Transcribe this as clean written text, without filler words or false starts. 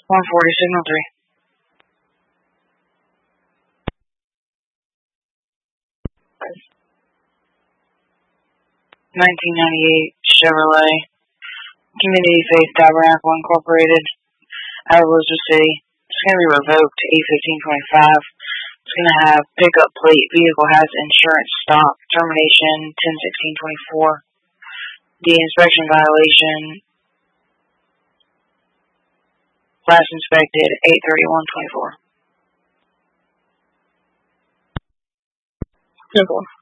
140, signal 3. 1998 Chevrolet Community Faith Tabernacle Incorporated out of Elizabeth City. It's going to be revoked to 8/15/25. It's going to have pickup plate. Vehicle has insurance stop. Termination 10/16/24. The inspection violation last inspected 8/31/24. Simple.